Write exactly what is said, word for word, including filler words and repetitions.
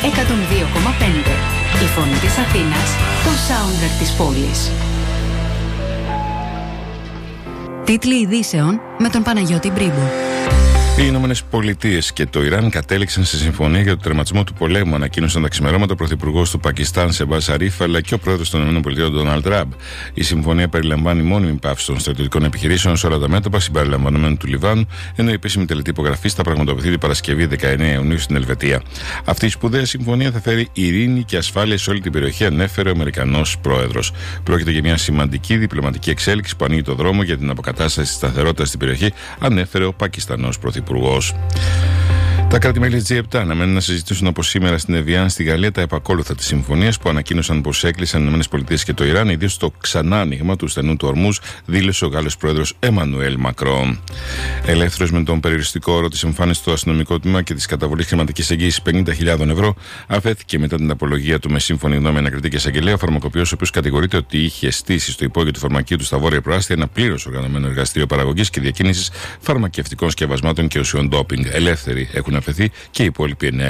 εκατόν δύο κόμμα πέντε. Η φωνή της Αθήνας, το soundtrack της πόλης. Τίτλοι ειδήσεων με τον Παναγιώτη Μπρίμπο. Οι Ηνωμένες Πολιτείες και το Ιράν κατέληξαν σε συμφωνία για το τερματισμό του πολέμου, ανακοίνωσαν τα ξημερώματα ο Πρωθυπουργός του Πακιστάν Σεμπάζ Σαρίφ αλλά και ο Πρόεδρος των Ηνωμένων Πολιτείων Ντόναλντ Τραμπ. Η συμφωνία περιλαμβάνει μόνιμη πάυση των στρατιωτικών επιχειρήσεων σε όλα τα μέτωπα συμπεριλαμβανομένου του Λιβάνου, ενώ η επίσημη τελετή υπογραφή θα πραγματοποιηθεί την Παρασκευή δεκαεννέα Ιουνίου στην Ελβετία. Αυτή η σπουδαία συμφωνία θα φέρει ειρήνη και ασφάλεια σε όλη την περιοχή, ανέφερε ο Αμερικανός Πρόεδρος. Πρόκειται για μια σημαντική διπλωματική εξέλιξη που ανοίγει το δρόμο για την αποκατάσταση της σταθερότητας στην περιοχή, ανέφερε ο Πακιστανός Πρωθυπουργός. Τα κράτη-μέλη της τζι επτά αναμένουν να συζητήσουν από σήμερα στην Εβιάν στη Γαλλία τα επακόλουθα της συμφωνίας που ανακοίνωσαν πως έκλεισαν οι ΗΠΑ και το Ιράν, ιδίως το ξανά άνοιγμα του στενού του Ορμούζ, δήλωσε ο Γάλλος πρόεδρος Εμμανουέλ Μακρόν. Ελεύθερος με τον περιοριστικό όρο της εμφάνισης στο αστυνομικό τμήμα και της καταβολής χρηματικής εγγύησης πενήντα χιλιάδες ευρώ, αφέθηκε μετά την απολογία του με σύμφωνη γνώμη ανακριτή εισαγγελέα, ο φαρμακοποιός, ο οποίος κατηγορείται ότι είχε στήσει στο υπόγειο του φαρμακείου του στα βόρεια προάστια ένα πλήρως οργανωμένο εργαστήριο παραγωγής και διακίνησης φαρμακευτικών σκευασμάτων και ουσιών ντόπινγκ. Ελεύθεροι έχουν αφαιθεί και οι υπόλοιποι εννέα